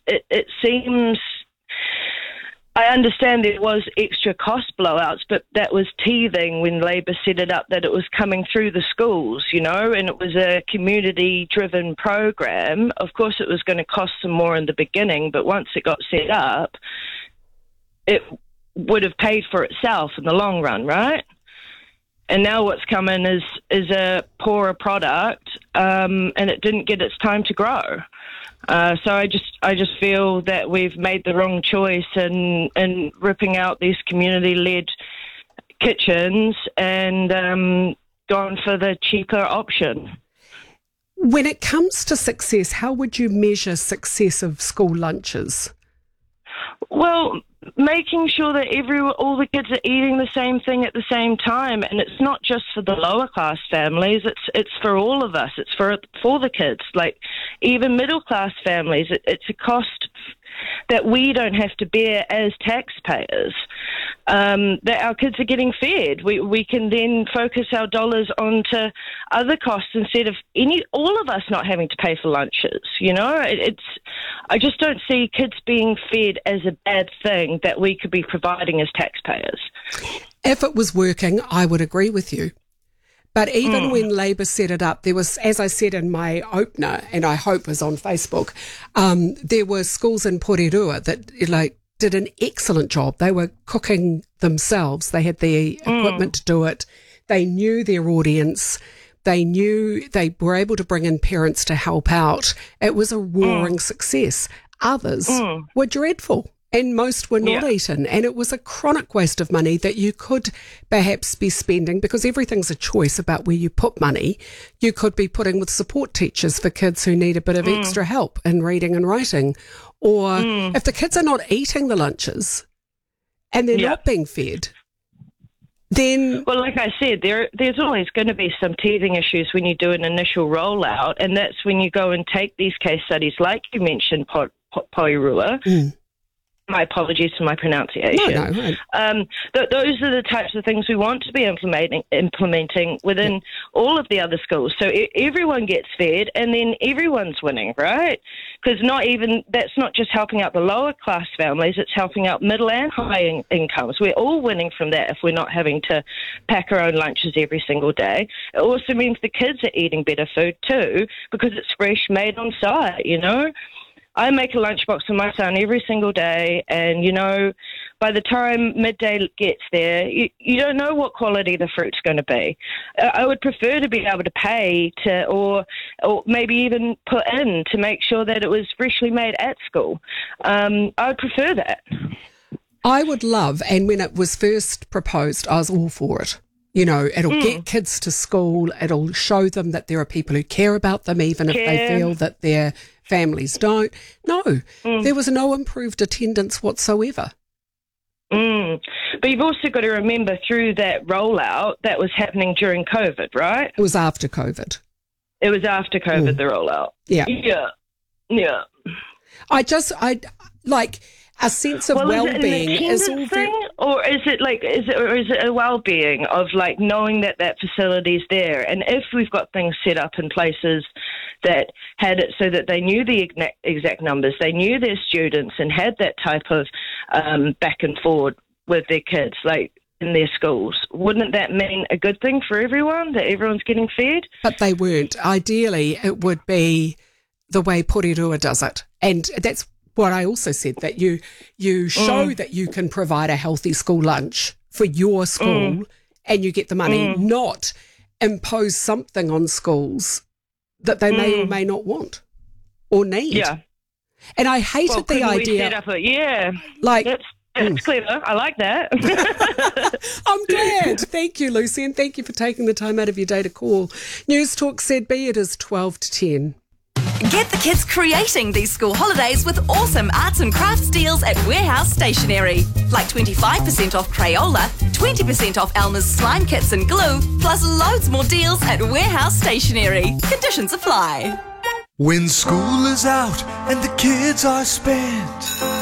it seems... I understand there was extra cost blowouts, but that was teething when Labor set it up, that it was coming through the schools, and it was a community-driven program. Of course, it was going to cost some more in the beginning, but once it got set up, it would have paid for itself in the long run, right? And now what's coming is a poorer product, and it didn't get its time to grow. So I just feel that we've made the wrong choice in ripping out these community-led kitchens and gone for the cheaper option. When it comes to success, how would you measure success of school lunches? Well, making sure that all the kids are eating the same thing at the same time, and it's not just for the lower class families. It's for all of us. It's for the kids, like even middle class families. It's a cost that we don't have to bear as taxpayers. That our kids are getting fed. We can then focus our dollars onto other costs instead of all of us not having to pay for lunches. I just don't see kids being fed as a bad thing that we could be providing as taxpayers. If it was working, I would agree with you. But even when Labor set it up, there was, as I said in my opener, and I hope was on Facebook, there were schools in Porirua that did an excellent job. They were cooking themselves. They had the equipment to do it. They knew their audience. They knew they were able to bring in parents to help out. It was a roaring success. Others were dreadful, and most were not eaten. And it was a chronic waste of money that you could perhaps be spending, because everything's a choice about where you put money. You could be putting with support teachers for kids who need a bit of extra help in reading and writing. Or if the kids are not eating the lunches and they're not being fed, then... Well, like I said, there's always going to be some teething issues when you do an initial rollout, and that's when you go and take these case studies, like you mentioned, Porirua. My apologies for my pronunciation. No. Those are the types of things we want to be implementing within all of the other schools. So everyone gets fed, and then everyone's winning, right? Because that's not just helping out the lower class families, it's helping out middle and high incomes. We're all winning from that if we're not having to pack our own lunches every single day. It also means the kids are eating better food too, because it's fresh, made on site, I make a lunchbox for my son every single day, and, by the time midday gets there, you don't know what quality the fruit's going to be. I would prefer to be able to pay or maybe even put in to make sure that it was freshly made at school. I would prefer that. I would love, and when it was first proposed, I was all for it. It'll get kids to school. It'll show them that there are people who care about them, even if they feel that their families don't. No, there was no improved attendance whatsoever. But you've also got to remember, through that rollout, that was happening during COVID, right? It was after COVID. It was after COVID, the rollout. Yeah. Yeah. I like a sense of well-being is all thing, or is it a well-being of knowing that facility's there, and if we've got things set up in places that had it so that they knew the exact numbers, they knew their students, and had that type of back and forward with their kids, in their schools, wouldn't that mean a good thing for everyone, that everyone's getting fed? But they weren't. Ideally, it would be the way Porirua does it, and that's what I also said, that you show that you can provide a healthy school lunch for your school and you get the money, not impose something on schools that they may or may not want or need. Yeah. And I hated the idea. That's clever. I like that. I'm glad. Thank you, Lucy, and thank you for taking the time out of your day to call. News Talk ZB, it is 12 to 10. Get the kids creating these school holidays with awesome arts and crafts deals at Warehouse Stationery. Like 25% off Crayola, 20% off Elmer's slime kits and glue, plus loads more deals at Warehouse Stationery. Conditions apply. When school is out and the kids are spent,